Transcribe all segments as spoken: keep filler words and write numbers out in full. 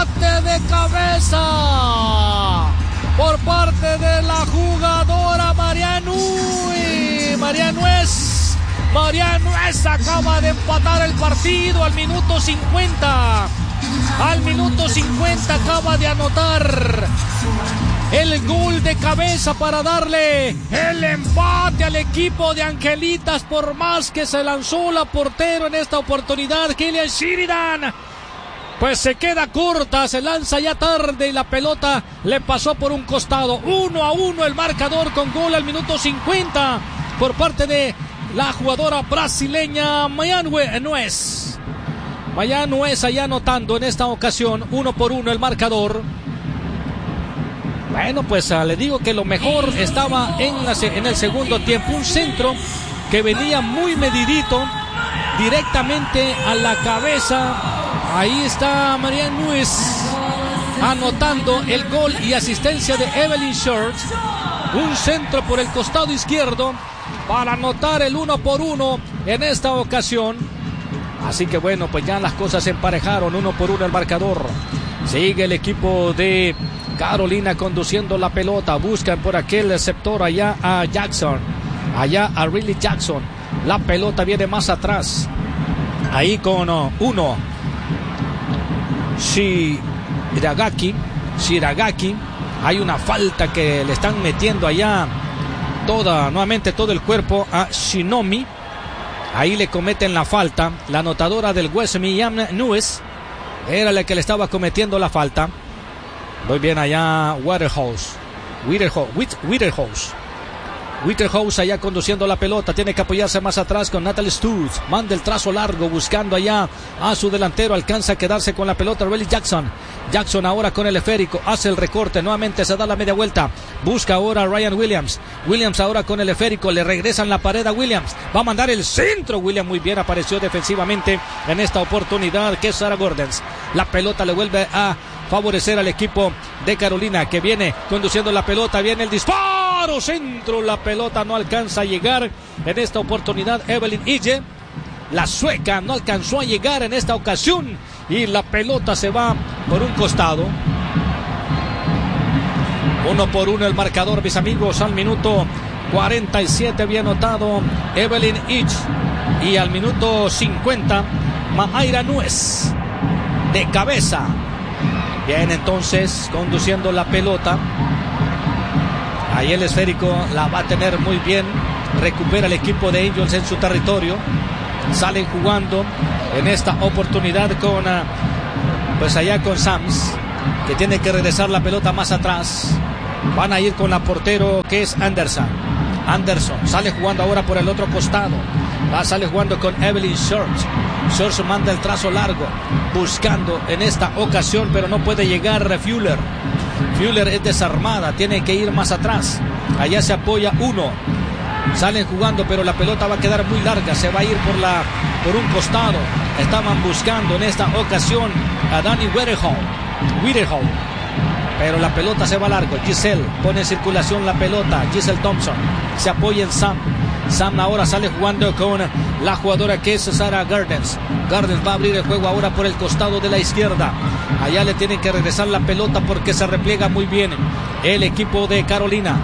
remate de cabeza por parte de la jugadora Marian Nuez. Marian Nuez. Marian Nuez acaba de empatar el partido al minuto cincuenta. Al minuto cincuenta acaba de anotar el gol de cabeza para darle el empate al equipo de Angelitas, por más que se lanzó la portero en esta oportunidad. Killian Sheridan pues se queda corta, se lanza ya tarde y la pelota le pasó por un costado. Uno a uno el marcador, con gol al minuto cincuenta por parte de la jugadora brasileña Marian Nuez. Marian Nuez allá anotando en esta ocasión. Uno por uno el marcador. Bueno, pues uh, le digo que lo mejor estaba en, la, en el segundo tiempo. Un centro que venía muy medidito, directamente a la cabeza. Ahí está Marian Nuez anotando el gol y asistencia de Evelyn Short. Un centro por el costado izquierdo para anotar el uno por uno en esta ocasión. Así que bueno, pues ya las cosas se emparejaron. Uno por uno el marcador. Sigue el equipo de Carolina conduciendo la pelota. Buscan por aquel sector allá a Jackson. Allá a Riley Jackson. La pelota viene más atrás. Ahí con uh, uno. Shiragaki. Shiragaki. Hay una falta que le están metiendo allá. Toda, nuevamente todo el cuerpo a Shinomi. Ahí le cometen la falta. La anotadora del West Marian Nuez era la que le estaba cometiendo la falta. Muy bien allá Waterhouse. Waterhouse. Waterhouse. Waterhouse allá conduciendo la pelota. Tiene que apoyarse más atrás con Natalie Stutz. Manda el trazo largo buscando allá a su delantero. Alcanza a quedarse con la pelota Riley Jackson. Jackson ahora con el esférico. Hace el recorte. Nuevamente se da la media vuelta. Busca ahora a Ryan Williams. Williams ahora con el esférico. Le regresan la pared a Williams. Va a mandar el centro. Williams muy bien apareció defensivamente en esta oportunidad, que es Sarah Gordens. La pelota le vuelve a favorecer al equipo de Carolina, que viene conduciendo la pelota. Viene el disparo, centro, la pelota no alcanza a llegar en esta oportunidad. Evelyn Ille, la sueca, no alcanzó a llegar en esta ocasión y la pelota se va por un costado. Uno por uno el marcador, mis amigos. Al minuto cuarenta y siete había anotado Evelyn Ille y al minuto cincuenta Marian Nuez de cabeza. Bien, entonces conduciendo la pelota. Ahí el esférico la va a tener muy bien. Recupera el equipo de Angels en su territorio. Salen jugando en esta oportunidad con uh, pues allá con Sams, que tiene que regresar la pelota más atrás. Van a ir con la portero, que es Anderson. Anderson sale jugando ahora por el otro costado. Va, sale jugando con Evelyn Short. Short manda el trazo largo, buscando en esta ocasión, pero no puede llegar Fuller. Fuller es desarmada, tiene que ir más atrás. Allá se apoya uno. Salen jugando, pero la pelota va a quedar muy larga. Se va a ir por, la, por un costado. Estaban buscando en esta ocasión a Danny Waterhouse. Waterhouse. Pero la pelota se va largo. Giselle pone en circulación la pelota. Giselle Thompson se apoya en Sam. Sam ahora sale jugando con la jugadora que es Sarah Gardens. Gardens va a abrir el juego ahora por el costado de la izquierda. Allá le tienen que regresar la pelota porque se repliega muy bien el equipo de Carolina.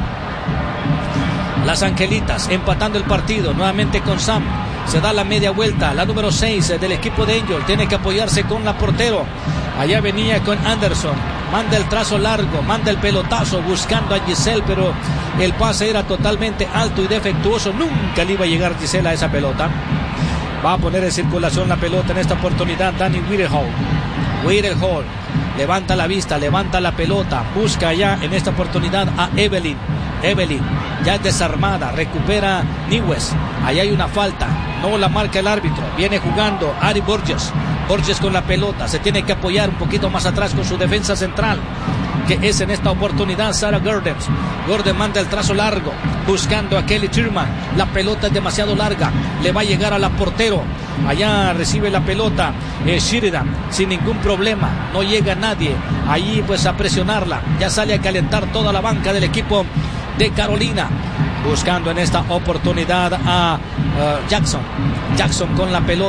Las Angelitas empatando el partido nuevamente con Sam. Se da la media vuelta. La número seis del equipo de Angel tiene que apoyarse con la portero. Allá venía con Anderson. Manda el trazo largo, manda el pelotazo buscando a Giselle, pero el pase era totalmente alto y defectuoso. Nunca le iba a llegar Giselle a esa pelota. Va a poner en circulación la pelota en esta oportunidad Danny Waterhouse. Waterhouse levanta la vista, levanta la pelota, busca allá en esta oportunidad a Evelyn. Evelyn ya es desarmada, recupera Nuez. Allá hay una falta, no la marca el árbitro. Viene jugando Ari Borges. Borges con la pelota, se tiene que apoyar un poquito más atrás con su defensa central, que es en esta oportunidad Sarah Gordens. Gordon manda el trazo largo, buscando a Kelly Sherman. La pelota es demasiado larga, le va a llegar a la portero. Allá recibe la pelota eh, Sheridan, sin ningún problema, no llega nadie. Allí pues a presionarla, ya sale a calentar toda la banca del equipo de Carolina. Buscando en esta oportunidad a uh, Jackson. Jackson con la pelota.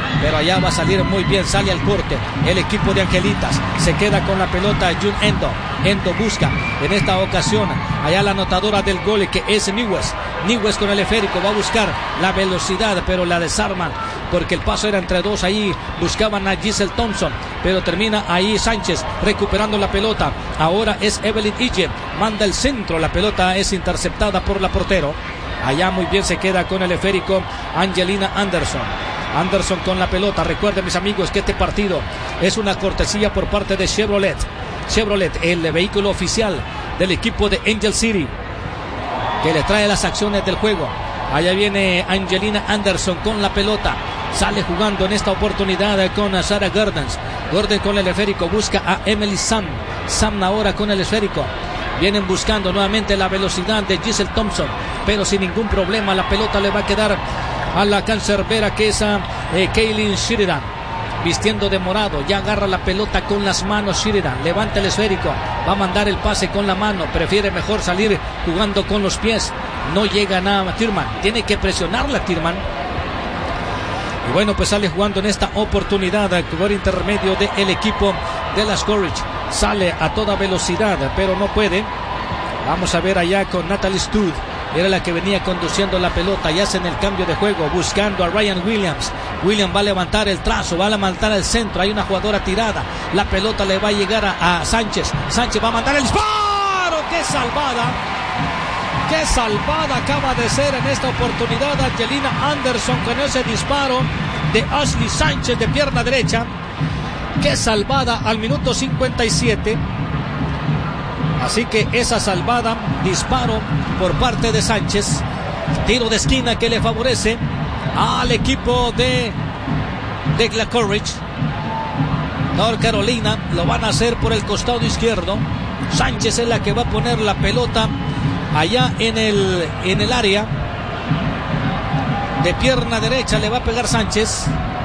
pero allá va a salir muy bien, sale al corte el equipo de Angelitas, se queda con la pelota Jun Endo, Endo busca en esta ocasión allá la anotadora del gol, que es Newes, Newes con el esférico, va a buscar la velocidad, pero la desarman, porque el paso era entre dos, ahí buscaban a Giselle Thompson, pero termina ahí Sánchez recuperando la pelota, ahora es Evelyn Ige, manda el centro, la pelota es interceptada por la portero, allá muy bien se queda con el esférico Angelina Anderson, Anderson con la pelota. Recuerden, mis amigos, que este partido es una cortesía por parte de Chevrolet, Chevrolet, el vehículo oficial del equipo de Angel City, que le trae las acciones del juego. Allá viene Angelina Anderson con la pelota, sale jugando en esta oportunidad con Sarah Gordens, Gordon con el esférico, busca a Emily Sam, Sam ahora con el esférico, vienen buscando nuevamente la velocidad de Giselle Thompson, pero sin ningún problema, la pelota le va a quedar a la cancerbera, que es a eh, Kaylin Sheridan, vistiendo de morado, ya agarra la pelota con las manos Sheridan, levanta el esférico, va a mandar el pase con la mano, prefiere mejor salir jugando con los pies, no llega nada Thurman, tiene que presionarla Thurman, y bueno, pues sale jugando en esta oportunidad por intermedio del equipo de las Courage, sale a toda velocidad, pero no puede. Vamos a ver allá con Natalie Stud, era la que venía conduciendo la pelota, y hacen el cambio de juego, buscando a Ryan Williams. Williams va a levantar el trazo, va a levantar el centro, hay una jugadora tirada, la pelota le va a llegar a, a Sánchez, Sánchez va a mandar el disparo, ¡qué salvada! ¡Qué salvada acaba de ser en esta oportunidad Angelina Anderson con ese disparo de Ashley Sánchez de pierna derecha! ¡Qué salvada al minuto cincuenta y siete! Así que esa salvada, disparo por parte de Sánchez, tiro de esquina que le favorece al equipo de, de la Courage. North Carolina lo van a hacer por el costado izquierdo. Sánchez es la que va a poner la pelota allá en el, en el área. De pierna derecha le va a pegar Sánchez.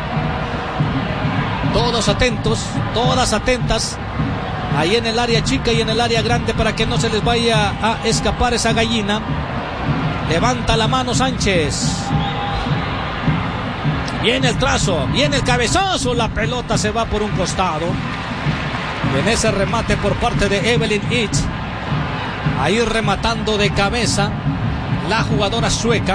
Todos atentos, todas atentas. Ahí en el área chica y en el área grande para que no se les vaya a escapar esa gallina. Levanta la mano Sánchez. Viene el trazo, viene el cabezazo. La pelota se va por un costado. En ese remate por parte de Evelyn Itch. Ahí rematando de cabeza la jugadora sueca.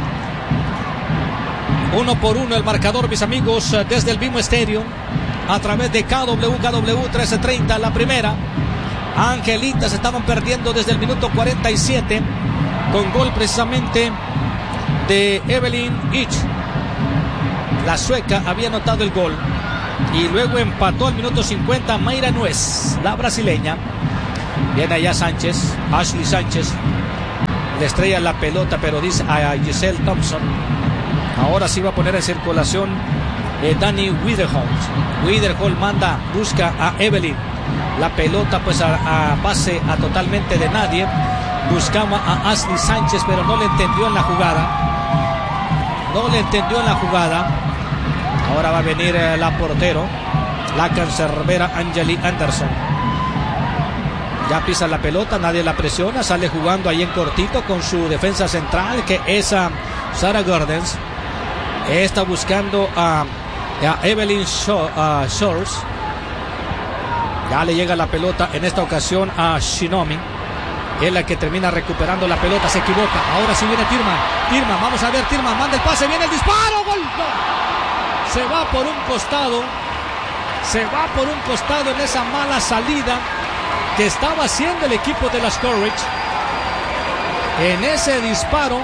Uno por uno el marcador, mis amigos, desde el mismo estéreo. A través de K W K W trece treinta, la primera. Angelitas estaban perdiendo desde el minuto cuarenta y siete con gol precisamente de Evelyn Itch. La sueca había anotado el gol y luego empató al minuto cincuenta Mayra Nuez, la brasileña. Viene allá Sánchez, Ashley Sánchez, le estrella la pelota, pero dice a Giselle Thompson. Ahora sí va a poner en circulación Eh, Danny Widerholt. Widerholt manda, busca a Evelyn. La pelota pues a, a base a totalmente de nadie. Buscaba a Ashley Sánchez, pero no le entendió en la jugada. No le entendió en la jugada. Ahora va a venir eh, la portero, la cancerbera Angeli Anderson. Ya pisa la pelota, nadie la presiona. Sale jugando ahí en cortito con su defensa central, que es uh, Sarah Gordens. Está buscando a... a Evelyn Shaw, uh, Shores. Ya le llega la pelota en esta ocasión a Shinomi, es la que termina recuperando la pelota, se equivoca, ahora sí viene Thurman, Thurman, vamos a ver, Thurman manda el pase, viene el disparo, gol, no. Se va por un costado, se va por un costado en esa mala salida que estaba haciendo el equipo de las Courage, en ese disparo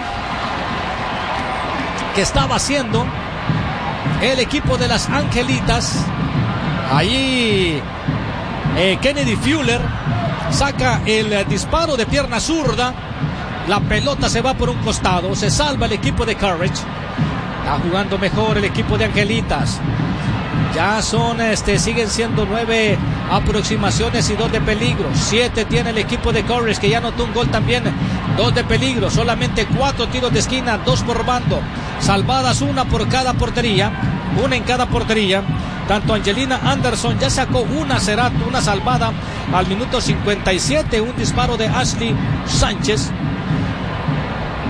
que estaba haciendo el equipo de las Angelitas. Allí eh, Kennedy Fuller saca el eh, disparo de pierna zurda. La pelota se va por un costado. Se salva el equipo de Courage. Está jugando mejor el equipo de Angelitas. Ya son, este, siguen siendo nueve aproximaciones y dos de peligro. Siete tiene el equipo de Courage, que ya anotó un gol también. Dos de peligro, solamente cuatro tiros de esquina, dos por bando. Salvadas una por cada portería, una en cada portería. Tanto Angelina Anderson ya sacó una, será una salvada al minuto cincuenta y siete, un disparo de Ashley Sánchez.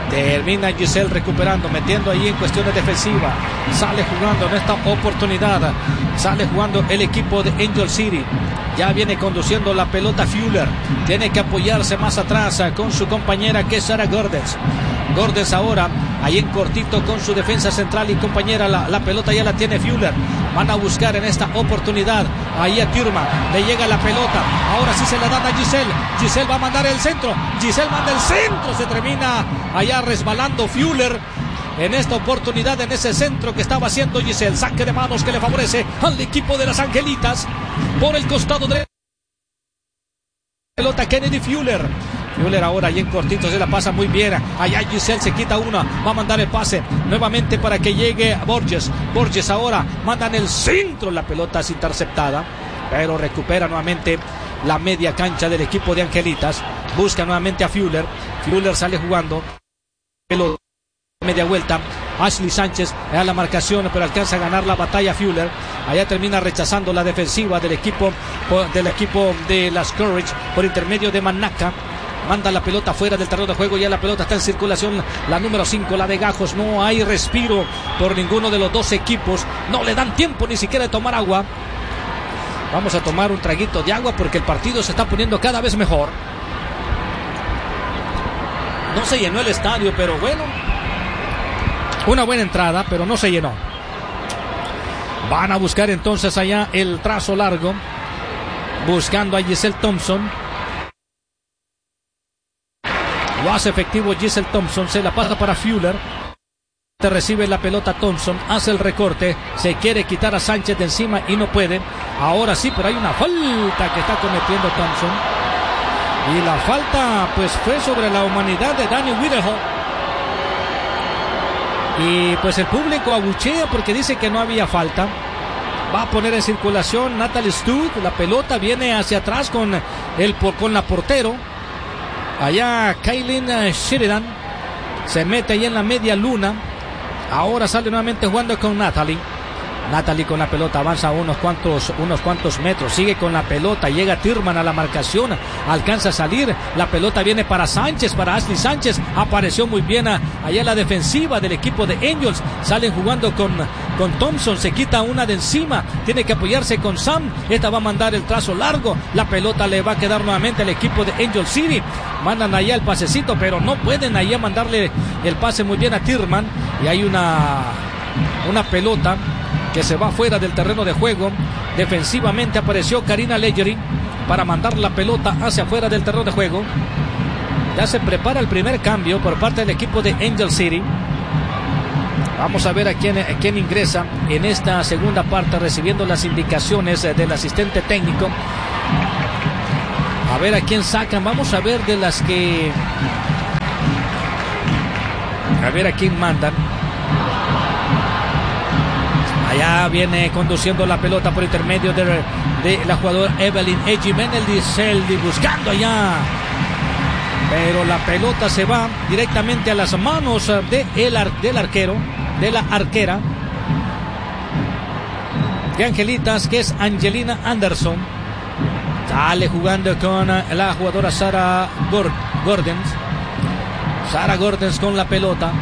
Termina Giselle recuperando, metiendo ahí en cuestiones defensivas. Sale jugando en esta oportunidad. Sale jugando el equipo de Angel City. Ya viene conduciendo la pelota Fuller. Tiene que apoyarse más atrás con su compañera que es Sarah Gordens. Gordens ahora ahí en cortito con su defensa central y compañera. La, la pelota ya la tiene Fuller. Van a buscar en esta oportunidad ahí a Thurman. Le llega la pelota. Ahora sí se la dan a Giselle. Giselle va a mandar el centro. Giselle manda el centro. Se termina allá resbalando Fuller en esta oportunidad, en ese centro que estaba haciendo Giselle. Saque de manos que le favorece al equipo de las Angelitas. Por el costado de la pelota Kennedy Fuller. Fuller ahora ahí en cortito se la pasa muy bien. Allá Giselle se quita una. Va a mandar el pase nuevamente para que llegue a Borges. Borges ahora manda en el centro. La pelota es interceptada, pero recupera nuevamente la media cancha del equipo de Angelitas. Busca nuevamente a Fuller. Fuller sale jugando. Pelota media vuelta. Ashley Sánchez a la marcación, pero alcanza a ganar la batalla Fuller. Allá termina rechazando la defensiva del equipo del equipo de las Courage por intermedio de Manaka. Manda la pelota fuera del terreno de juego. Ya la pelota está en circulación. La número cinco, la de Gajos. No hay respiro por ninguno de los dos equipos. No le dan tiempo ni siquiera de tomar agua. Vamos a tomar un traguito de agua porque el partido se está poniendo cada vez mejor. No se llenó el estadio, pero bueno. Una buena entrada, pero no se llenó. Van a buscar entonces allá el trazo largo. Buscando a Giselle Thompson. Lo hace efectivo Giselle Thompson. Se la pasa para Fuller. Recibe la pelota Thompson. Hace el recorte. Se quiere quitar a Sánchez de encima y no puede. Ahora sí, pero hay una falta que está cometiendo Thompson. Y la falta pues fue sobre la humanidad de Danny Whitehall. Y pues el público abuchea porque dice que no había falta. Va a poner en circulación Natalie Studd. La pelota viene hacia atrás con, el, con la portero. Allá Kaylin Sheridan se mete ahí en la media luna. Ahora sale nuevamente jugando con Natalie. Natalie con la pelota avanza unos cuantos, unos cuantos metros. Sigue con la pelota. Llega Thurman a la marcación. Alcanza a salir. La pelota viene para Sánchez, para Ashley Sánchez. Apareció muy bien a, allá la defensiva del equipo de Angels. Salen jugando con, con Thompson. Se quita una de encima. Tiene que apoyarse con Sam. Esta va a mandar el trazo largo. La pelota le va a quedar nuevamente al equipo de Angel City. Mandan allá el pasecito, pero no pueden allá mandarle el pase muy bien a Thurman. Y hay una, una pelota que se va fuera del terreno de juego. Defensivamente apareció Karina Leggery para mandar la pelota hacia afuera del terreno de juego. Ya se prepara el primer cambio por parte del equipo de Angel City. Vamos a ver a quién, a quién ingresa en esta segunda parte, recibiendo las indicaciones del asistente técnico. A ver a quién sacan. Vamos a ver de las que... A ver a quién mandan. Allá viene conduciendo la pelota por intermedio de, de la jugadora Evelyn Ejimenez Diceldi, buscando allá. Pero la pelota se va directamente a las manos de el ar, del arquero, de la arquera de Angelitas, que es Angelina Anderson. Sale jugando con la jugadora Sarah Gordens. Sarah Gordens con la pelota.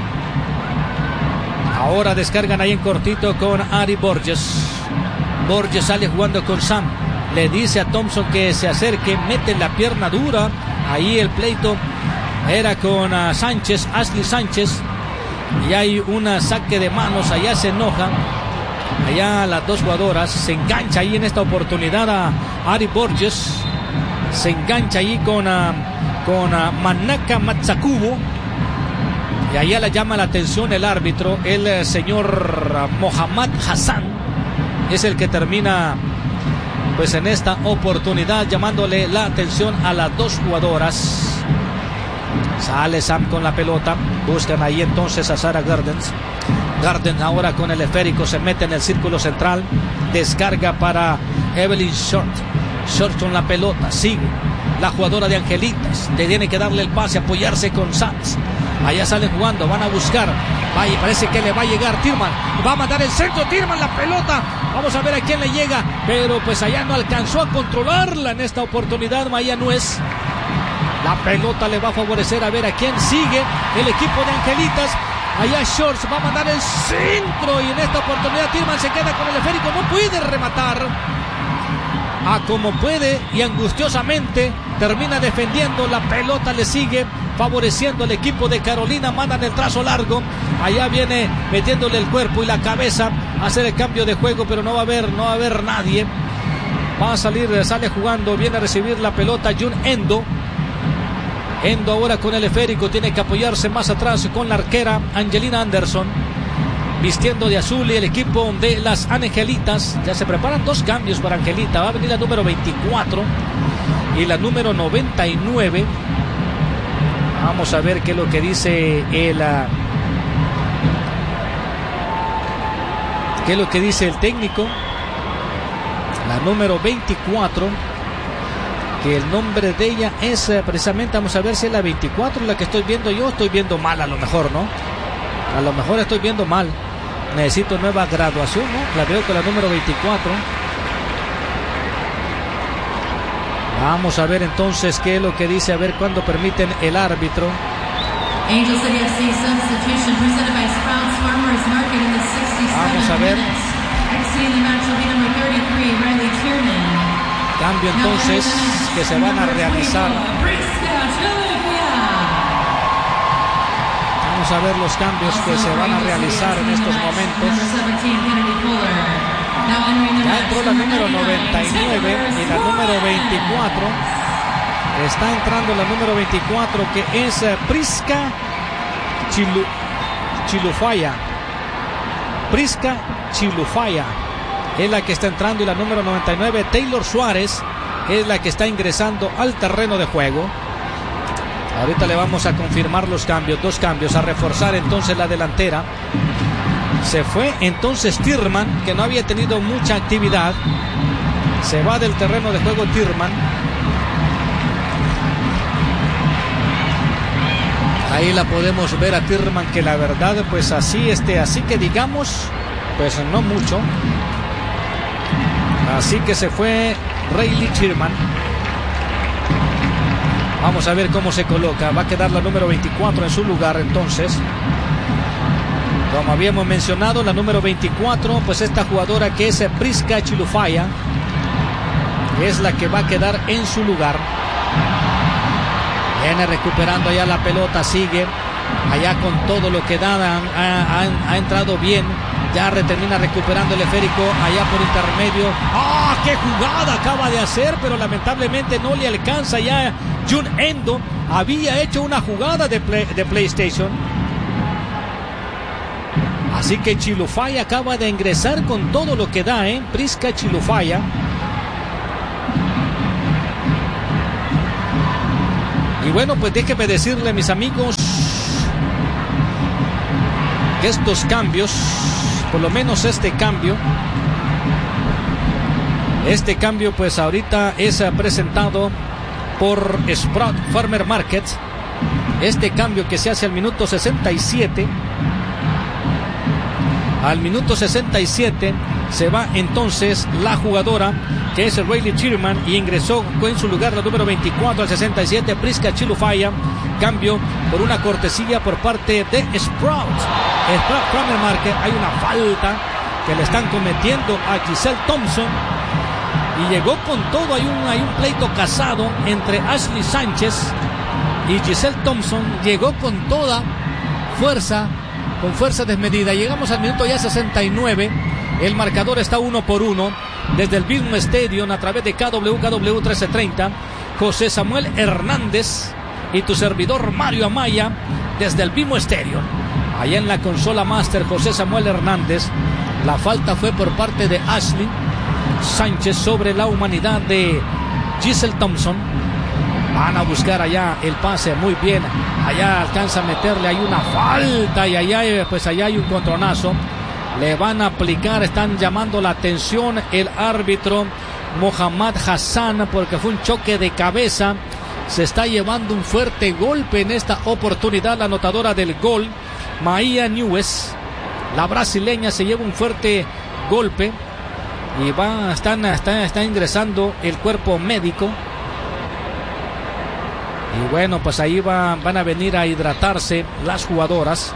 Ahora descargan ahí en cortito con Ari Borges. Borges sale jugando con Sam. Le dice a Thompson que se acerque. Mete la pierna dura. Ahí el pleito era con uh, Sánchez, Ashley Sánchez. Y hay un saque de manos. Allá se enoja. Allá las dos jugadoras. Se engancha ahí en esta oportunidad a Ari Borges. Se engancha ahí con, uh, con uh, Manaka Matsakubo. Y allá le llama la atención el árbitro, el eh, señor Mohammad Hassan. Es el que termina pues en esta oportunidad llamándole la atención a las dos jugadoras. Sale Sam con la pelota. Buscan ahí entonces a Sarah Gardens. Gardens ahora con el esférico se mete en el círculo central. Descarga para Evelyn Short. Short con la pelota. Sigue la jugadora de Angelitas. Le tiene que darle el pase, apoyarse con Sanz. Allá salen jugando, van a buscar. Vaya, parece que le va a llegar Thurman. Va a mandar el centro, Thurman la pelota. Vamos a ver a quién le llega. Pero pues allá no alcanzó a controlarla en esta oportunidad Maya Nuez. La pelota le va a favorecer a ver a quién sigue el equipo de Angelitas. Allá Shorts va a mandar el centro y en esta oportunidad Tillman se queda con el esférico, no puede rematar. A como puede y angustiosamente termina defendiendo, la pelota le sigue favoreciendo al equipo de Carolina, mandan el trazo largo, allá viene metiéndole el cuerpo y la cabeza a hacer el cambio de juego, pero no va a haber, no va a haber nadie. Va a salir, sale jugando, viene a recibir la pelota Jun Endo. Endo ahora con el esférico, tiene que apoyarse más atrás con la arquera Angelina Anderson, vistiendo de azul, y el equipo de las Angelitas. Ya se preparan dos cambios para Angelita. Va a venir la número veinticuatro y la número noventa y nueve. Vamos a ver qué es lo que dice el qué es lo que dice el técnico. La número veinticuatro, que el nombre de ella es precisamente, vamos a ver si es la veinticuatro la que estoy viendo yo. Estoy viendo mal, a lo mejor, ¿no? A lo mejor estoy viendo mal. Necesito nueva graduación, ¿no? La veo con la número veinticuatro. Vamos a ver entonces qué es lo que dice, a ver cuándo permiten el árbitro. Vamos a ver. Cambio entonces que se van a realizar. Vamos a ver los cambios que se van a realizar en estos momentos. Ya entró la número noventa y nueve y la número veinticuatro. Está entrando la número veinticuatro, que es Priska Chilu, Chilufaya. Priska Chilufaya es la que está entrando, y la número noventa y nueve, Taylor Suárez, es la que está ingresando al terreno de juego. Ahorita le vamos a confirmar los cambios, dos cambios, a reforzar entonces la delantera. Se fue entonces Tillman, que no había tenido mucha actividad. Se va del terreno de juego Tillman. Ahí la podemos ver a Tillman, que la verdad, pues así, este, así que digamos, pues no mucho. Así que se fue Riley Tillman. Vamos a ver cómo se coloca. Va a quedar la número veinticuatro en su lugar entonces. Como habíamos mencionado, la número veinticuatro, pues esta jugadora que es Priska Chilufaya, es la que va a quedar en su lugar. Viene recuperando allá la pelota, sigue allá con todo lo que da, ha, ha, ha entrado bien. Ya termina recuperando el esférico allá por intermedio. ¡Ah! ¡Qué jugada acaba de hacer! Pero lamentablemente no le alcanza ya. Jun Endo había hecho una jugada de, play, de PlayStation. Así que Chilufaya acaba de ingresar con todo lo que da, ¿eh? Priska Chilufaya. Y bueno, pues déjeme decirle, mis amigos, que estos cambios, por lo menos este cambio, este cambio pues ahorita es presentado por Sprout Farmer Market. Este cambio que se hace al minuto sesenta y siete. Al minuto sesenta y siete se va entonces la jugadora que es Riley Tillman, y ingresó en su lugar la número veinticuatro al sesenta y siete, Priska Chilufaya. Cambio por una cortesía por parte de Sprout. Sprout Farmer Market. Hay una falta que le están cometiendo a Giselle Thompson. Y llegó con todo, hay un, hay un pleito casado entre Ashley Sánchez y Giselle Thompson. Llegó con toda fuerza, con fuerza desmedida. Llegamos al minuto ya sesenta y nueve. El marcador está uno por uno. Desde el Bimo Stadium, a través de K W K W trece treinta, José Samuel Hernández y tu servidor Mario Amaya, desde el Bimo Stadium. Allá en la consola Master, José Samuel Hernández. La falta fue por parte de Ashley Sánchez sobre la humanidad de Giselle Thompson. Van a buscar allá el pase, muy bien. Allá alcanza a meterle, hay una falta, y allá pues allá hay un contronazo. Le van a aplicar, están llamando la atención el árbitro Mohammad Hassan, porque fue un choque de cabeza. Se está llevando un fuerte golpe en esta oportunidad la anotadora del gol, Maia Nunes. La brasileña se lleva un fuerte golpe y va, están, está, está ingresando el cuerpo médico. Y bueno, pues ahí va, van a venir a hidratarse las jugadoras.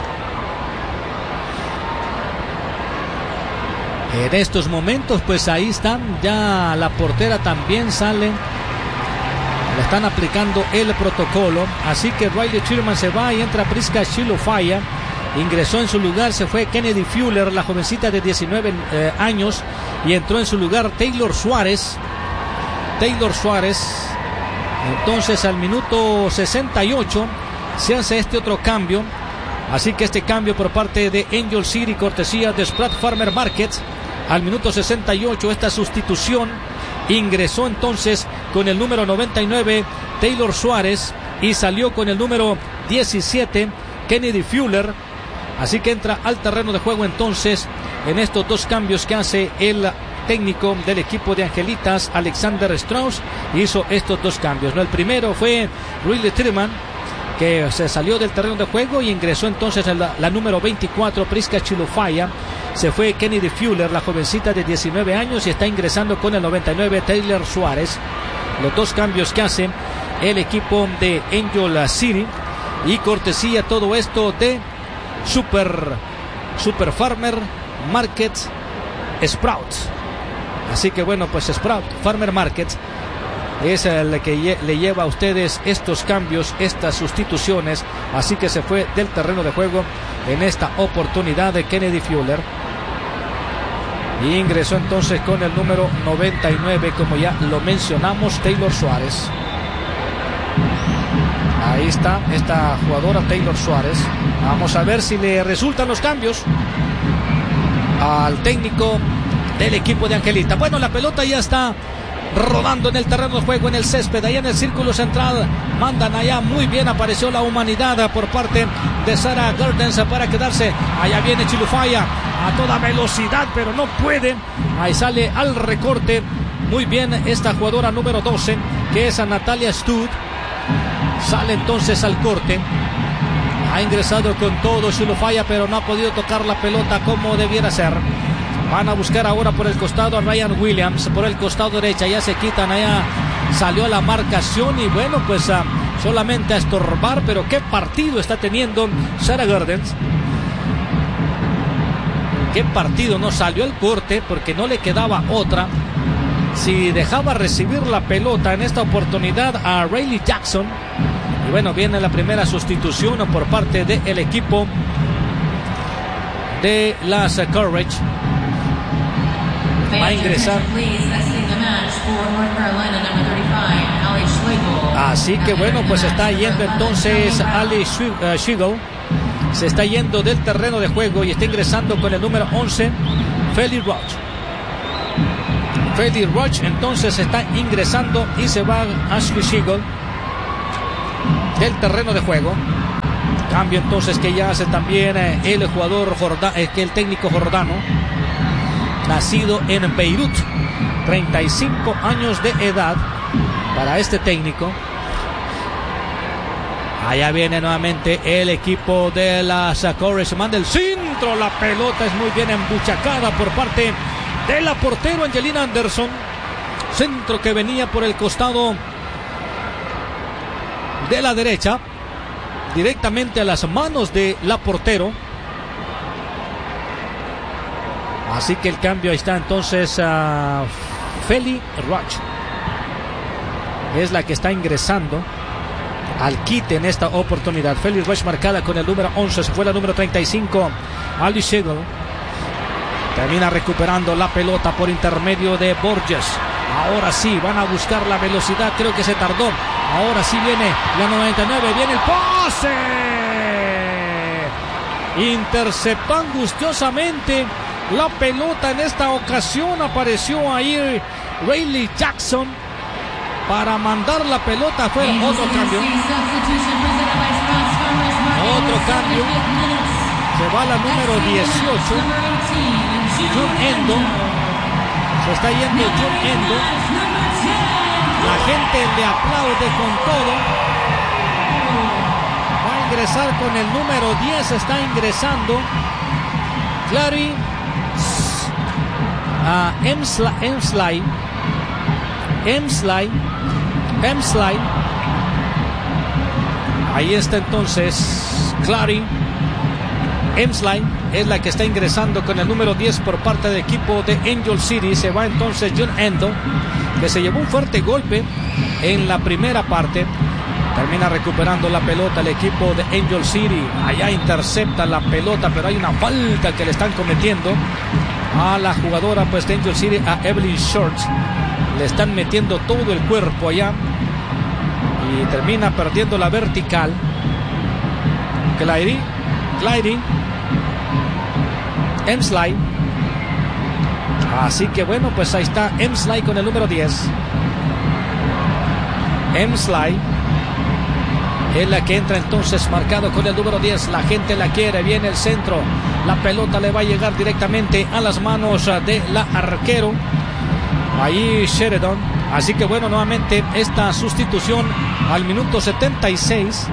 En estos momentos, pues ahí están, ya la portera también sale. Le están aplicando el protocolo. Así que Riley Sherman se va y entra Priska Chilufaya. Ingresó en su lugar, se fue Kennedy Fuller, la jovencita de diecinueve eh, años. Y entró en su lugar Taylor Suárez. Taylor Suárez. Entonces al minuto sesenta y ocho se hace este otro cambio. Así que este cambio por parte de Angel City, cortesía de Spratt Farmer Market. Al minuto sesenta y ocho esta sustitución. Ingresó entonces con el número noventa y nueve Taylor Suárez y salió con el número diecisiete Kennedy Fuller. Así que entra al terreno de juego entonces en estos dos cambios que hace el técnico del equipo de Angelitas, Alexander Strauss. Hizo estos dos cambios, ¿no? El primero fue Riley Sherman, que se salió del terreno de juego y ingresó entonces en la, la número veinticuatro Priska Chilufaya. Se fue Kennedy Fuller, la jovencita de diecinueve años, y está ingresando con el noventa y nueve Taylor Suárez. Los dos cambios que hace el equipo de Angel City, y cortesía todo esto de Super Super Farmer Market Sprout. Así que bueno, pues Sprout Farmer Market es el que lle- le lleva a ustedes estos cambios, estas sustituciones. Así que se fue del terreno de juego en esta oportunidad de Kennedy Fuller. Y ingresó entonces con el número noventa y nueve, como ya lo mencionamos, Taylor Suárez. Ahí está esta jugadora Taylor Suárez. Vamos a ver si le resultan los cambios al técnico del equipo de Angelita. Bueno, la pelota ya está rodando en el terreno de juego, en el césped, allá en el círculo central. Mandan allá, muy bien, apareció la humanidad por parte de Sarah Gardens para quedarse. Allá viene Chilufaya a toda velocidad, pero no puede. Ahí sale al recorte. Muy bien esta jugadora número doce, que es a Natalia Stud. Sale entonces al corte. Ha ingresado con todo Chilufaya, pero no ha podido tocar la pelota como debiera ser. Van a buscar ahora por el costado a Ryan Williams, por el costado derecha, ya se quitan, allá salió la marcación y bueno, pues uh, solamente a estorbar, pero qué partido está teniendo Sarah Gardens. Qué partido, no salió el corte porque no le quedaba otra. Si dejaba recibir la pelota en esta oportunidad a Riley Jackson. Y bueno, viene la primera sustitución por parte del equipo de las uh, Courage. Va a ingresar. Así que bueno, pues está yendo entonces Ali Schigel. Se está yendo del terreno de juego y está ingresando con el número once Felix Roach. Felix Roach entonces está ingresando y se va Ashley Schigel del terreno de juego. Cambio entonces que ya hace también el jugador Jordano, eh, que el técnico Jordano, nacido en Beirut, treinta y cinco años de edad para este técnico. Allá viene nuevamente el equipo de las Courage. Manda el centro, la pelota es muy bien embuchacada por parte de la portero Angelina Anderson. Centro que venía por el costado de la derecha, directamente a las manos de la portero. Así que el cambio, ahí está entonces uh, Feli Roach. Es la que está ingresando al quite en esta oportunidad. Feli Roach marcada con el número once. Se fue la número treinta y cinco, Ali Schigel. Termina recuperando la pelota por intermedio de Borges. Ahora sí, van a buscar la velocidad. Creo que se tardó. Ahora sí viene la noventa y nueve. Viene el pase. Interceptó angustiosamente la pelota en esta ocasión. Apareció ahí Riley Jackson para mandar la pelota afuera. Otro cambio. Otro cambio. Se va la número dieciocho. Jun Endo. Se está yendo Jun Endo. La gente le aplaude con todo. Va a ingresar con el número diez. Está ingresando Clary a uh, Emsley, Emsley, Emsley, Ahí está entonces Clary. Emsley es la que está ingresando con el número diez por parte del equipo de Angel City. Se va entonces John Endo, que se llevó un fuerte golpe en la primera parte. Termina recuperando la pelota el equipo de Angel City. Allá intercepta la pelota, pero hay una falta que le están cometiendo a la jugadora pues de Angel City, a Evelyn Shorts. Le están metiendo todo el cuerpo allá y termina perdiendo la vertical. Clary, Clary, Emsley. Así que bueno, pues ahí está Emsley con el número diez. Emsley es la que entra entonces marcado con el número diez. La gente la quiere, viene el centro. La pelota le va a llegar directamente a las manos de la arquero. Ahí Sheridan. Así que bueno, nuevamente esta sustitución al minuto setenta y seis.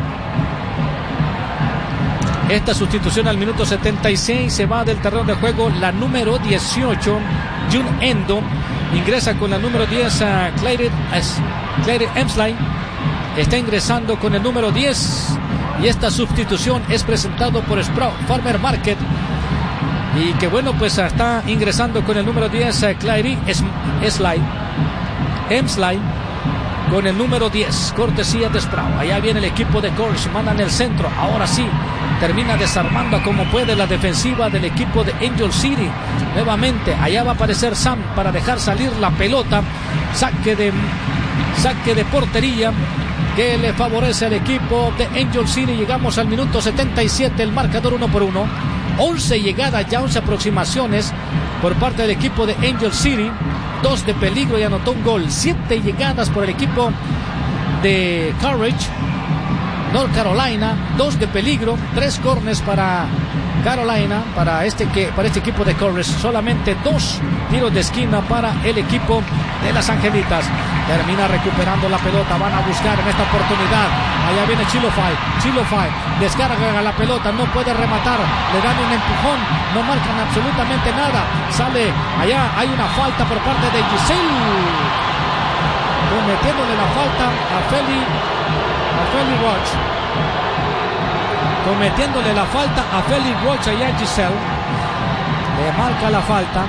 Esta sustitución al minuto setenta y seis. Se va del terreno de juego la número dieciocho, June Endo. Ingresa con la número diez a Clary, Clary Emsley. Está ingresando con el número diez. Y esta sustitución es presentado por Sprout Farmer Market. Y que bueno, pues está ingresando con el número diez a Clary Emsley. Emsley con el número diez, cortesía de Sprout. Allá viene el equipo de Corsh, manda en el centro. Ahora sí, termina desarmando como puede la defensiva del equipo de Angel City. Nuevamente, allá va a aparecer Sam para dejar salir la pelota. Saque de, saque de portería que le favorece al equipo de Angel City. Llegamos al minuto setenta y siete, el marcador uno por uno. once llegadas, ya once aproximaciones por parte del equipo de Angel City. Dos de peligro y anotó un gol. Siete llegadas por el equipo de Courage, North Carolina. Dos de peligro, tres corners para Carolina, para este, que, para este equipo de Courage. Solamente dos tiros de esquina para el equipo de las Angelitas. Termina recuperando la pelota, van a buscar en esta oportunidad. Allá viene Chilofai, Chilofai descarga la pelota, no puede rematar, le dan un empujón, no marcan absolutamente nada. Sale, allá hay una falta por parte de Giselle, cometiéndole la falta a Feli, a Feli Roach. Cometiéndole la falta a Feli Roach allá a Giselle. Le marca la falta.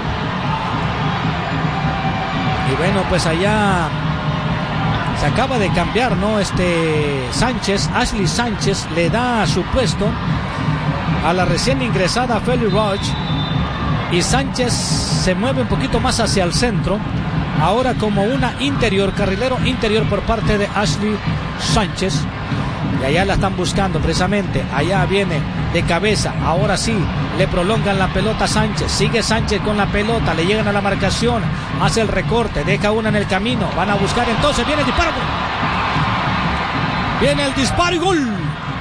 Y bueno, pues allá se acaba de cambiar, ¿no? Este Sánchez, Ashley Sánchez, le da su puesto a la recién ingresada Feli Roach. Y Sánchez se mueve un poquito más hacia el centro. Ahora como una interior, carrilero interior por parte de Ashley Sánchez. Y allá la están buscando precisamente. Allá viene de cabeza. Ahora sí, le prolongan la pelota a Sánchez. Sigue Sánchez con la pelota. Le llegan a la marcación. Hace el recorte. Deja una en el camino. Van a buscar entonces. Viene el disparo. Viene el disparo y gol.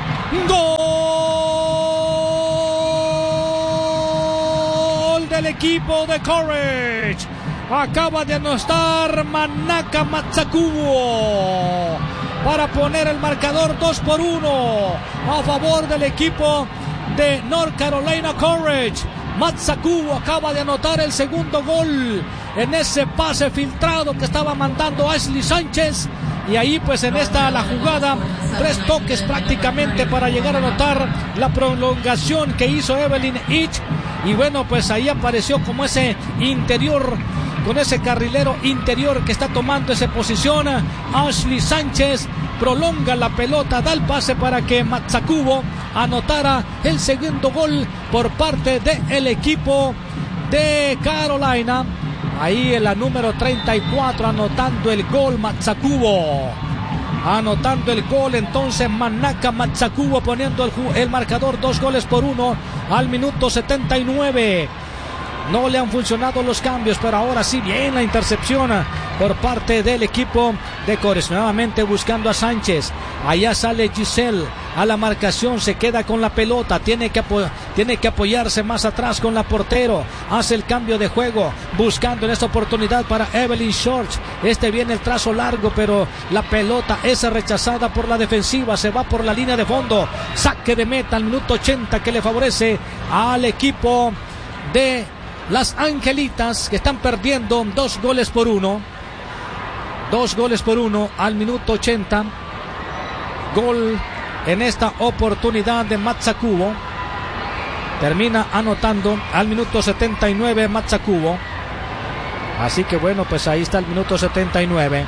Gol del equipo de Courage. Acaba de anotar Manaka Matsakubo para poner el marcador dos por uno a favor del equipo de North Carolina Courage. Matsakubo acaba de anotar el segundo gol en ese pase filtrado que estaba mandando Ashley Sánchez. Y ahí pues en esta la jugada, tres toques prácticamente para llegar a anotar la prolongación que hizo Evelyn Itch. Y bueno, pues ahí apareció como ese interior, con ese carrilero interior que está tomando esa posición. Ashley Sánchez prolonga la pelota, da el pase para que Matsakubo anotara el segundo gol por parte del equipo de Carolina. Ahí en la número treinta y cuatro anotando el gol Matsakubo. Anotando el gol entonces Manaka Matsakubo, poniendo el, el marcador dos goles por uno al minuto setenta y nueve. No le han funcionado los cambios, pero ahora sí bien la intercepción por parte del equipo de Courage. Nuevamente buscando a Sánchez. Allá sale Giselle a la marcación, se queda con la pelota, tiene que, apo- tiene que apoyarse más atrás con la portero. Hace el cambio de juego, buscando en esta oportunidad para Evelyn Shorts. Este viene el trazo largo, pero la pelota es rechazada por la defensiva. Se va por la línea de fondo. Saque de meta al minuto ochenta que le favorece al equipo de las Angelitas, que están perdiendo dos goles por uno. Dos goles por uno al minuto ochenta. Gol en esta oportunidad de Matsakubo. Termina anotando al minuto setenta y nueve Matsakubo. Así que bueno, pues ahí está el minuto setenta y nueve.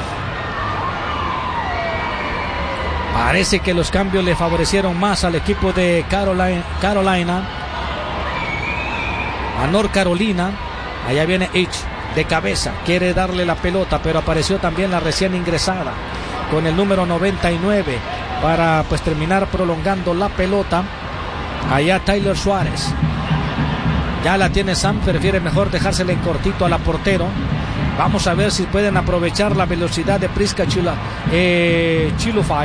Parece que los cambios le favorecieron más al equipo de Carolina, Carolina. A North Carolina. Allá viene H de cabeza, quiere darle la pelota, pero apareció también la recién ingresada con el número noventa y nueve para pues terminar prolongando la pelota. Allá Tyler Suárez. Ya la tiene Sam, prefiere mejor dejársela en cortito a la portero. Vamos a ver si pueden aprovechar la velocidad de Priska Chula, eh, Chilufai.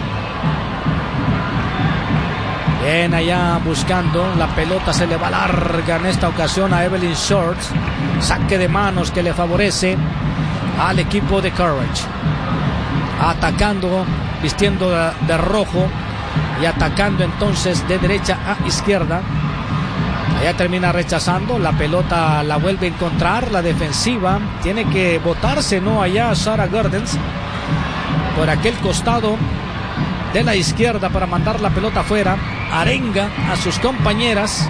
Bien, allá buscando la pelota, se le va larga en esta ocasión a Evelyn Shorts. Saque de manos que le favorece al equipo de Courage. Atacando, vistiendo de, de rojo y atacando entonces de derecha a izquierda. Allá termina rechazando, la pelota la vuelve a encontrar, la defensiva tiene que botarse, ¿no? Allá Sarah Gardens por aquel costado de la izquierda para mandar la pelota afuera, arenga a sus compañeras.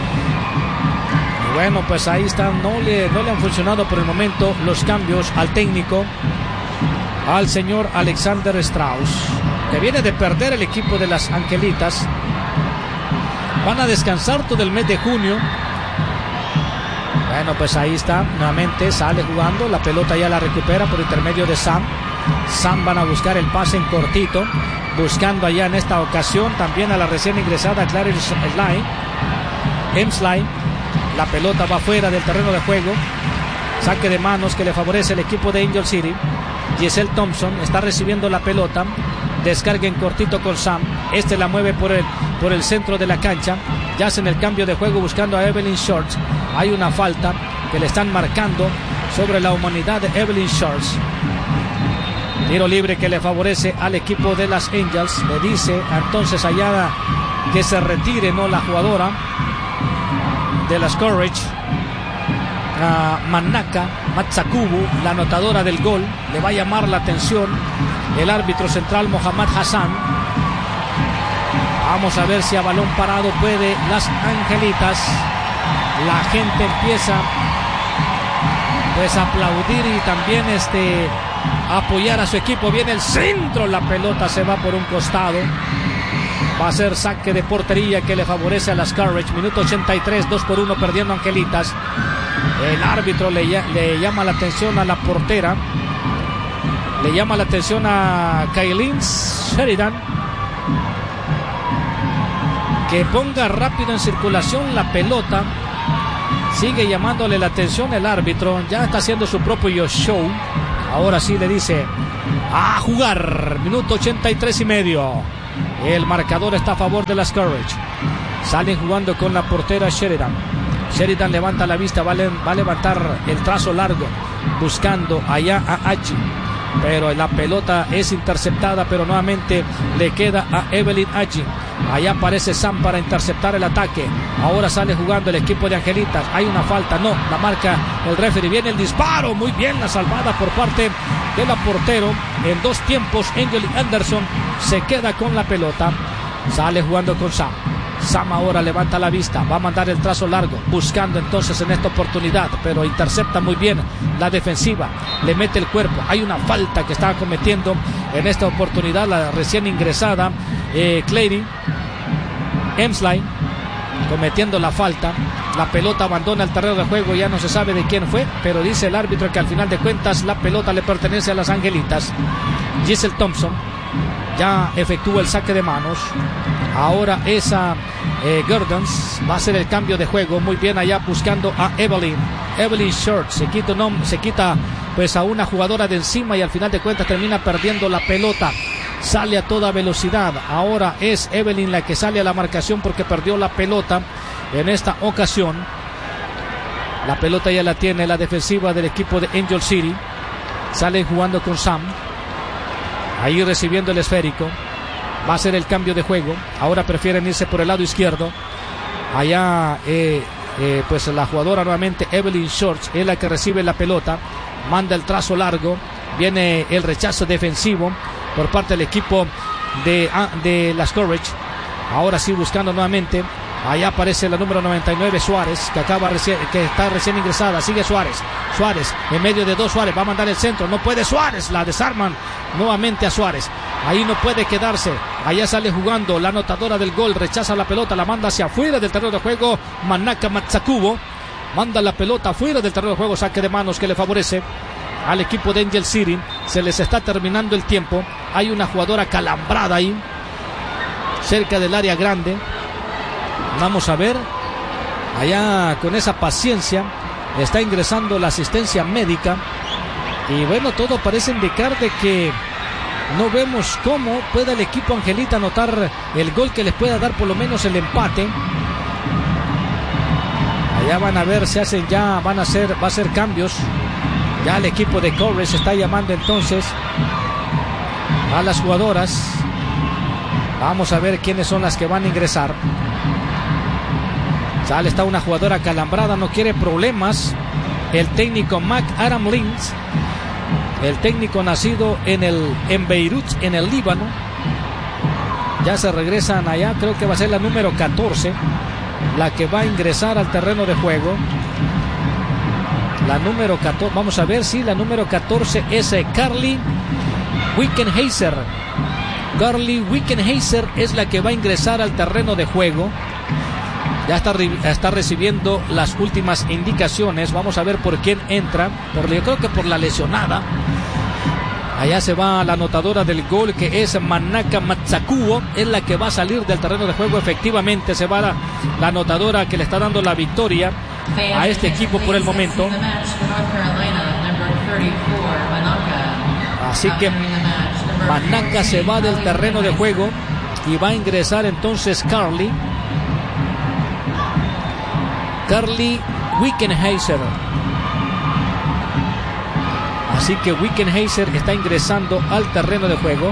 Y bueno, pues ahí están, no le, no le han funcionado por el momento los cambios al técnico, al señor Alexander Strauss, que viene de perder el equipo de las Angelitas. Van a descansar todo el mes de junio. Bueno, pues ahí está, nuevamente sale jugando, la pelota ya la recupera por intermedio de Sam. Sam van a buscar el pase en cortito, buscando allá en esta ocasión también a la recién ingresada Clarice Sly. Emsley, la pelota va fuera del terreno de juego. Saque de manos que le favorece el equipo de Angel City. Giselle Thompson está recibiendo la pelota. Descarga en cortito con Sam. Este la mueve por el, por el centro de la cancha. Ya hacen el cambio de juego buscando a Evelyn Shorts. Hay una falta que le están marcando sobre la humanidad de Evelyn Shorts. Tiro libre que le favorece al equipo de las Angels. Le dice entonces allá que se retire, ¿no? La jugadora de las Courage. Uh, Manaka Matsakubo, la anotadora del gol. Le va a llamar la atención el árbitro central Mohammad Hassan. Vamos a ver si a balón parado puede las Angelitas. La gente empieza pues a aplaudir y también este apoyar a su equipo. Viene el centro, la pelota se va por un costado. Va a ser saque de portería que le favorece a las Courage. Minuto ochenta y tres, dos por uno perdiendo Angelitas. El árbitro le, le llama la atención a la portera. Le llama la atención a Kaylin Sheridan que ponga rápido en circulación la pelota. Sigue llamándole la atención el árbitro. Ya está haciendo su propio show. Ahora sí le dice a jugar. Minuto ochenta y tres y medio. El marcador está a favor de las Courage. Salen jugando con la portera Sheridan. Sheridan levanta la vista, va a, le, va a levantar el trazo largo, buscando allá a Achi. Pero la pelota es interceptada, pero nuevamente le queda a Evelyn Achi. Allá aparece Sam para interceptar el ataque. Ahora sale jugando el equipo de Angelitas. Hay una falta, no, la marca el referee. Viene el disparo, muy bien la salvada por parte de la portero. En dos tiempos, Angel Anderson se queda con la pelota. Sale jugando con Sam. Sam ahora levanta la vista, va a mandar el trazo largo, buscando entonces en esta oportunidad, pero intercepta muy bien la defensiva, le mete el cuerpo. Hay una falta que estaba cometiendo en esta oportunidad la recién ingresada eh, Clary Emsley, cometiendo la falta. La pelota abandona el terreno de juego, ya no se sabe de quién fue, pero dice el árbitro que al final de cuentas la pelota le pertenece a las Angelitas. Giselle Thompson ya efectúa el saque de manos. Ahora esa eh, Gordons va a hacer el cambio de juego. Muy bien allá buscando a Evelyn. Evelyn Short se quita, no, se quita pues a una jugadora de encima y al final de cuentas termina perdiendo la pelota. Sale a toda velocidad. Ahora es Evelyn la que sale a la marcación porque perdió la pelota en esta ocasión. La pelota ya la tiene la defensiva del equipo de Angel City. Salen jugando con Sam. Ahí recibiendo el esférico. Va a ser el cambio de juego. Ahora prefieren irse por el lado izquierdo. Allá eh, eh, pues la jugadora nuevamente Evelyn Shorts es la que recibe la pelota. Manda el trazo largo. Viene el rechazo defensivo por parte del equipo de, de las Courage. Ahora sí buscando nuevamente. Allá aparece la número noventa y nueve, Suárez, que acaba recién, que está recién ingresada. Sigue Suárez. Suárez, en medio de dos Suárez, va a mandar el centro. No puede Suárez, la desarman nuevamente a Suárez. Ahí no puede quedarse. Allá sale jugando la anotadora del gol. Rechaza la pelota, la manda hacia afuera del terreno de juego. Manaka Matsakubo manda la pelota afuera del terreno de juego. Saque de manos que le favorece al equipo de Angel City. Se les está terminando el tiempo. Hay una jugadora calambrada ahí, cerca del área grande. Vamos a ver. Allá con esa paciencia está ingresando la asistencia médica. Y bueno, todo parece indicar de que no vemos cómo pueda el equipo Angelita anotar el gol que les pueda dar por lo menos el empate. Allá van a ver, se hacen ya, van a hacer, va a hacer cambios. Ya el equipo de Courage está llamando entonces a las jugadoras. Vamos a ver quiénes son las que van a ingresar. Sale, está una jugadora calambrada, no quiere problemas. El técnico Mac Adam Lins, el técnico nacido en, el, en Beirut, en el Líbano. Ya se regresan allá, creo que va a ser la número catorce, la que va a ingresar al terreno de juego. La número catorce, vamos a ver si sí, la número catorce es Carly Wickenheiser. Carly Wickenheiser es la que va a ingresar al terreno de juego. Ya está, está recibiendo las últimas indicaciones. Vamos a ver por quién entra. Por, yo creo que por la lesionada. Allá se va la anotadora del gol, que es Manaka Matsakubo. Es la que va a salir del terreno de juego. Efectivamente se va la, la anotadora que le está dando la victoria a este equipo por el momento. Así que Manaka se va del terreno de juego y va a ingresar entonces Carly. Carly Wickenheiser. Así que Wickenheiser está ingresando al terreno de juego.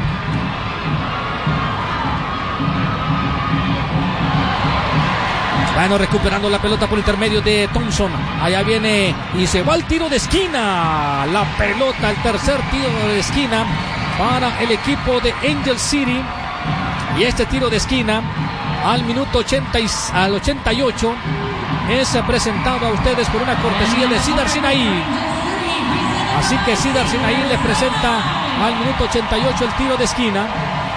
Bueno, recuperando la pelota por intermedio de Thompson. Allá viene y se va al tiro de esquina. La pelota, el tercer tiro de esquina para el equipo de Angel City. Y este tiro de esquina al minuto ochenta y, al ochenta y ocho es presentado a ustedes por una cortesía de Cedar Sinaí. Así que Cedar Sinaí les presenta al minuto ochenta y ocho el tiro de esquina.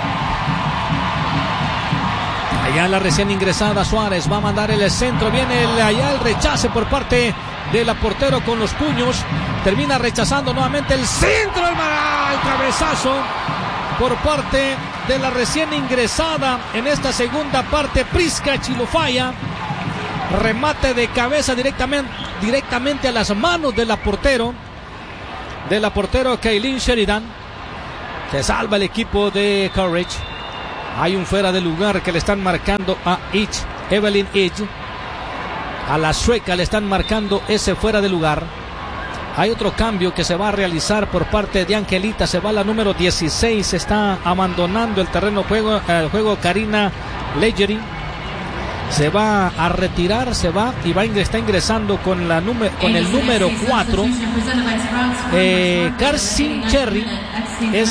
Allá la recién ingresada Suárez va a mandar el centro. Viene el, allá el rechace por parte de la portero con los puños. Termina rechazando nuevamente el centro. El, el cabezazo por parte de la recién ingresada en esta segunda parte, Priska Chilufaya. Remate de cabeza directamente, directamente a las manos de la portero. De la portero Kaylin Sheridan. Se salva el equipo de Courage. Hay un fuera de lugar que le están marcando a Itch, Evelyn Itch. A la sueca le están marcando ese fuera de lugar. Hay otro cambio que se va a realizar por parte de Angelita. Se va la número dieciséis. Está abandonando el terreno de juego, el juego Karina Leggeri. Se va a retirar, se va y va a está ingresando con, la número, con el número cuatro. Eh, Carson Cherry. Es,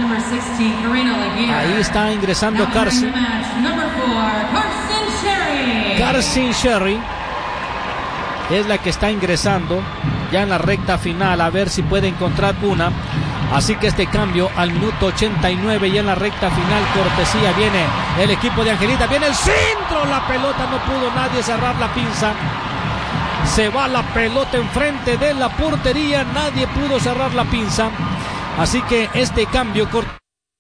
ahí está ingresando Carson. Carson Cherry es la que está ingresando ya en la recta final, a ver si puede encontrar una. Así que este cambio al minuto ochenta y nueve y en la recta final, cortesía, viene el equipo de Angelita, viene el centro, la pelota, no pudo nadie cerrar la pinza. Se va la pelota enfrente de la portería, nadie pudo cerrar la pinza. Así que este cambio corto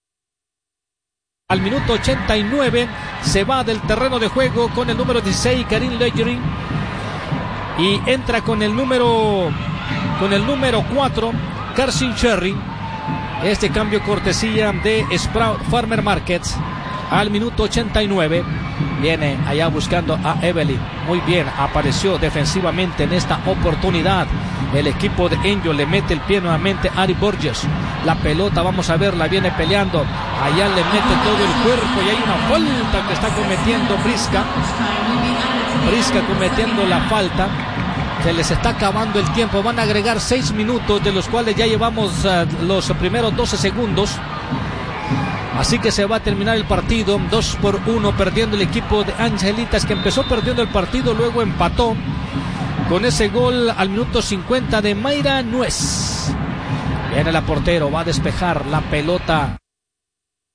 al minuto ochenta y nueve se va del terreno de juego con el número dieciséis, Karin Leggeri, y entra con el número con el número cuatro, Carson Cherry. Este cambio cortesía de Sprout Farmer Markets al minuto ochenta y nueve. Viene allá buscando a Evelyn. Muy bien, apareció defensivamente en esta oportunidad. El equipo de Angel le mete el pie nuevamente a Ari Borges. La pelota, vamos a ver, la viene peleando. Allá le mete todo el cuerpo y hay una falta que está cometiendo Priska. Priska cometiendo la falta. Se les está acabando el tiempo. Van a agregar seis minutos, de los cuales ya llevamos uh, los primeros doce segundos. Así que se va a terminar el partido dos por uno, perdiendo el equipo de Angelitas, que empezó perdiendo el partido, luego empató con ese gol al minuto cincuenta de Mayra Nuez. Viene la portero, va a despejar la pelota.